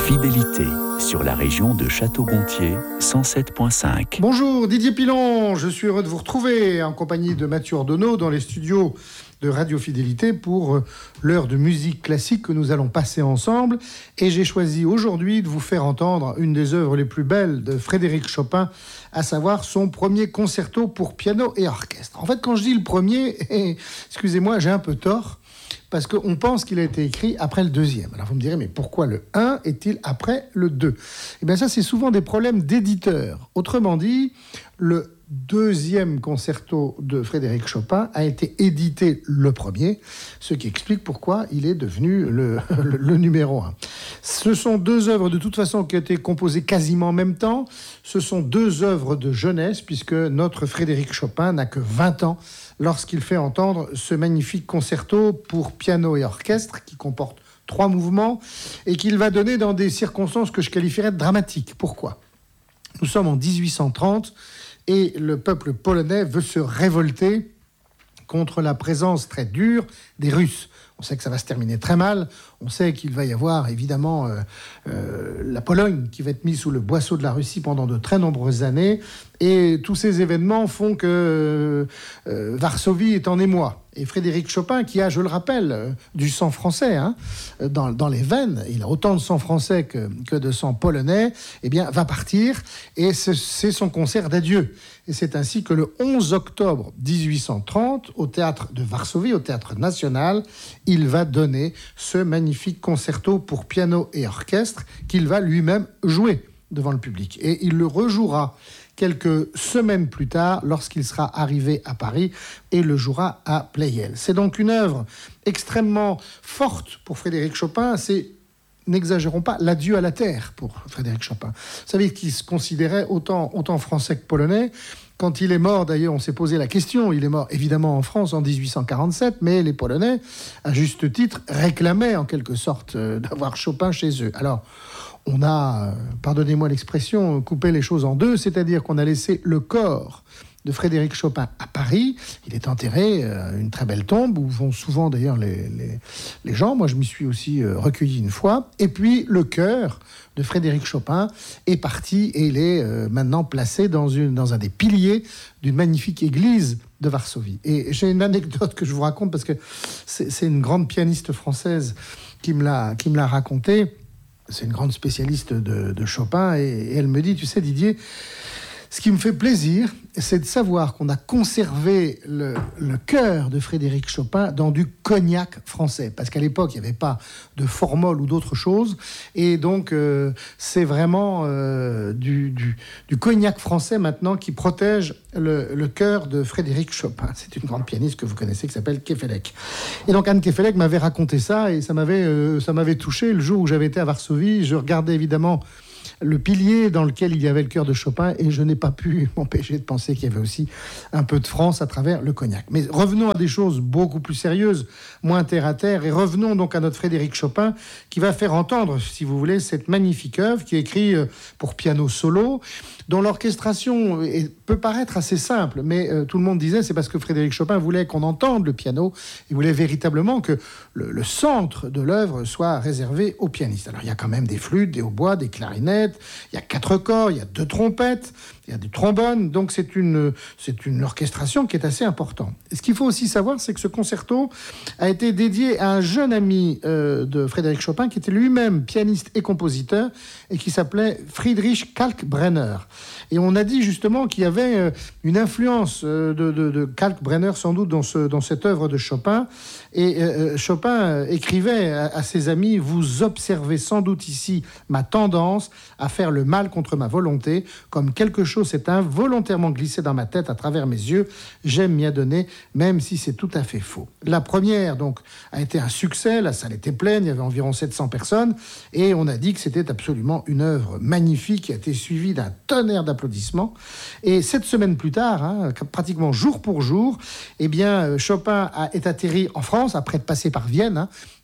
Fidélité sur la région de Château-Gontier 107.5. Bonjour Didier Pilon, je suis heureux de vous retrouver en compagnie de Mathieu Ordonneau dans les studios de Radio Fidélité pour l'heure de musique classique que nous allons passer ensemble. Et j'ai choisi aujourd'hui de vous faire entendre une des œuvres les plus belles de Frédéric Chopin, à savoir son premier concerto pour piano et orchestre. En fait, quand je dis le premier, excusez-moi, j'ai un peu tort, parce qu'on pense qu'il a été écrit après le deuxième. Alors vous me direz, mais pourquoi le 1 est-il après le 2 ? Eh bien ça, c'est souvent des problèmes d'éditeurs. Autrement dit, le deuxième concerto de Frédéric Chopin a été édité le premier, ce qui explique pourquoi il est devenu le numéro 1. Ce sont deux œuvres de toute façon qui ont été composées quasiment en même temps. Ce sont deux œuvres de jeunesse, puisque notre Frédéric Chopin n'a que 20 ans lorsqu'il fait entendre ce magnifique concerto pour piano et orchestre qui comporte 3 mouvements et qu'il va donner dans des circonstances que je qualifierais de dramatiques. Pourquoi ? Nous sommes en 1830 et le peuple polonais veut se révolter contre la présence très dure des Russes. On sait que ça va se terminer très mal. On sait qu'il va y avoir évidemment la Pologne qui va être mise sous le boisseau de la Russie pendant de très nombreuses années. Et tous ces événements font que Varsovie est en émoi. Et Frédéric Chopin, qui a, je le rappelle, du sang français dans les veines, il a autant de sang français que de sang polonais, eh bien, va partir. Et c'est son concert d'adieu. Et c'est ainsi que le 11 octobre 1830, au théâtre de Varsovie, au théâtre national, il va donner ce magnifique concerto pour piano et orchestre qu'il va lui-même jouer devant le public. Et il le rejouera quelques semaines plus tard lorsqu'il sera arrivé à Paris et le jouera à Pleyel. C'est donc une œuvre extrêmement forte pour Frédéric Chopin. C'est, n'exagérons pas, l'adieu à la terre pour Frédéric Chopin. Vous savez qu'il se considérait autant français que polonais. Quand il est mort, d'ailleurs, on s'est posé la question. Il est mort évidemment en France en 1847, mais les Polonais, à juste titre, réclamaient en quelque sorte d'avoir Chopin chez eux. Alors, on a, pardonnez-moi l'expression, coupé les choses en deux, c'est-à-dire qu'on a laissé le corps de Frédéric Chopin à Paris. Il est enterré à une très belle tombe, où vont souvent d'ailleurs les gens. Moi, je m'y suis aussi recueilli une fois. Et puis, le cœur de Frédéric Chopin est parti et il est maintenant placé dans un des piliers d'une magnifique église de Varsovie. Et j'ai une anecdote que je vous raconte parce que c'est une grande pianiste française qui me l'a racontée. C'est une grande spécialiste de Chopin et elle me dit, tu sais Didier, ce qui me fait plaisir, c'est de savoir qu'on a conservé le cœur de Frédéric Chopin dans du cognac français. Parce qu'à l'époque, il n'y avait pas de formol ou d'autres choses. Et donc, c'est vraiment du cognac français maintenant qui protège le cœur de Frédéric Chopin. C'est une grande pianiste que vous connaissez qui s'appelle Kefelec. Et donc, Anne Kefelec m'avait raconté ça et ça m'avait touché. Le jour où j'avais été à Varsovie, je regardais évidemment le pilier dans lequel il y avait le cœur de Chopin et je n'ai pas pu m'empêcher de penser qu'il y avait aussi un peu de France à travers le cognac. Mais revenons à des choses beaucoup plus sérieuses, moins terre à terre, et revenons donc à notre Frédéric Chopin qui va faire entendre, si vous voulez, cette magnifique œuvre qui est écrite pour piano solo, dont l'orchestration peut paraître assez simple, mais tout le monde disait c'est parce que Frédéric Chopin voulait qu'on entende le piano, il voulait véritablement que le centre de l'œuvre soit réservé au pianiste. Alors il y a quand même des flûtes, des hautbois, des clarinettes, il y a 4 corps, il y a 2 trompettes, il y a du trombone, donc c'est une orchestration qui est assez importante. Et ce qu'il faut aussi savoir, c'est que ce concerto a été dédié à un jeune ami de Frédéric Chopin, qui était lui-même pianiste et compositeur, et qui s'appelait Friedrich Kalkbrenner. Et on a dit justement qu'il y avait une influence de Kalkbrenner, sans doute, dans cette œuvre de Chopin. Et Chopin écrivait à ses amis « Vous observez sans doute ici ma tendance à faire le mal contre ma volonté, comme quelque chose s'est involontairement glissé dans ma tête à travers mes yeux. J'aime m'y adonner, même si c'est tout à fait faux. » La première, donc, a été un succès. La salle était pleine, il y avait environ 700 personnes. Et on a dit que c'était absolument une œuvre magnifique qui a été suivie d'un tonnerre d'applaudissements. Et 7 semaines plus tard, pratiquement jour pour jour, eh bien, Chopin est atterri en France, après de passer par Vienne.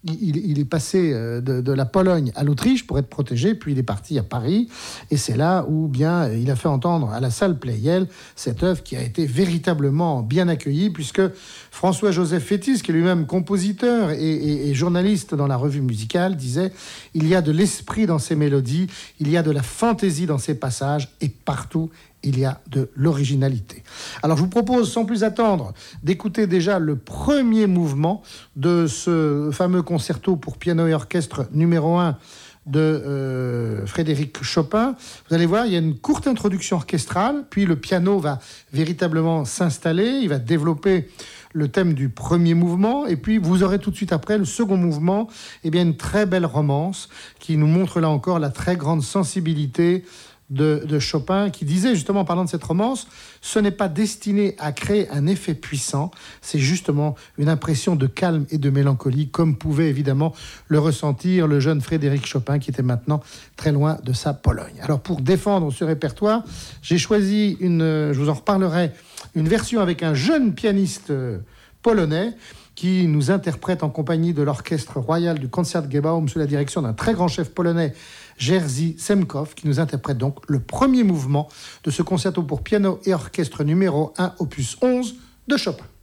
il est passé de la Pologne à l'Autriche pour être protégé, puis il est parti à Paris, et c'est là où bien il a fait entendre à la salle Pleyel cette œuvre qui a été véritablement bien accueillie, puisque François-Joseph Fétis, qui est lui-même compositeur et journaliste dans la revue musicale, disait « Il y a de l'esprit dans ces mélodies, il y a de la fantaisie dans ces passages, et partout, il y a de l'originalité. » Alors je vous propose sans plus attendre d'écouter déjà le premier mouvement de ce fameux concerto pour piano et orchestre numéro 1 de Frédéric Chopin. Vous allez voir, il y a une courte introduction orchestrale, puis le piano va véritablement s'installer, il va développer le thème du premier mouvement, et puis vous aurez tout de suite après le second mouvement, une très belle romance qui nous montre là encore la très grande sensibilité de Chopin, qui disait justement en parlant de cette romance, ce n'est pas destiné à créer un effet puissant, c'est justement une impression de calme et de mélancolie, comme pouvait évidemment le ressentir le jeune Frédéric Chopin, qui était maintenant très loin de sa Pologne. Alors pour défendre ce répertoire, j'ai choisi je vous en reparlerai, une version avec un jeune pianiste polonais, qui nous interprète en compagnie de l'Orchestre Royal du Concertgebouw sous la direction d'un très grand chef polonais, Jerzy Semkow, qui nous interprète donc le premier mouvement de ce concerto pour piano et orchestre numéro 1, opus 11 de Chopin.